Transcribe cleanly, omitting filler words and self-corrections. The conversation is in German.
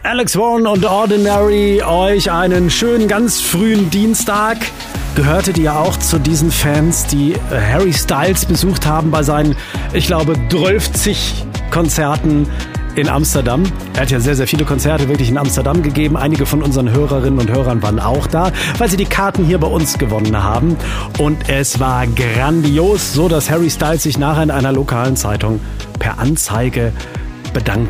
Alex Warren und Ordinary, euch einen schönen, ganz frühen Dienstag. Gehörtet ihr auch zu diesen Fans, die Harry Styles besucht haben bei seinen, ich glaube, 12 Konzerten in Amsterdam? Er hat ja sehr, sehr viele Konzerte wirklich in Amsterdam gegeben. Einige von unseren Hörerinnen und Hörern waren auch da, weil sie die Karten hier bei uns gewonnen haben. Und es war grandios, so dass Harry Styles sich nachher in einer lokalen Zeitung per Anzeige bedankt